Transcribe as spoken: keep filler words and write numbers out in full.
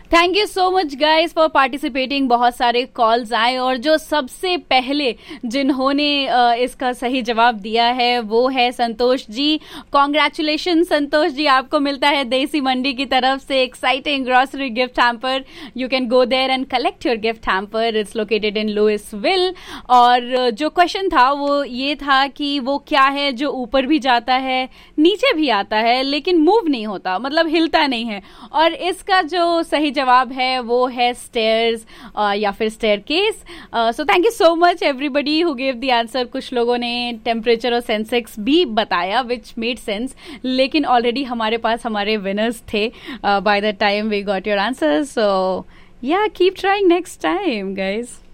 Thank you so much guys for participating. बहुत सारे calls आए और जो सबसे पहले जिन्होंने इसका सही जवाब दिया है वो है संतोष जी। कॉन्ग्रेचुलेशन संतोष जी, आपको मिलता है देसी मंडी की तरफ से exciting grocery gift hamper. You can go there and collect your gift hamper. It's located in Louisville. और जो क्वेश्चन था वो ये था कि वो क्या है जो ऊपर भी जाता है नीचे भी आता है लेकिन मूव नहीं होता, मतलब हिलता नहीं है। और इसका जो सही जवाब है वो है स्टेयर्स या फिर staircase. So thank you so much everybody who give the answer. कुछ लोगों ने टेम्परेचर और सेंसेक्स भी बताया विच मेड सेंस, लेकिन ऑलरेडी हमारे पास हमारे विनर्स थे by the time we got your answer. सो या keep trying next time guys.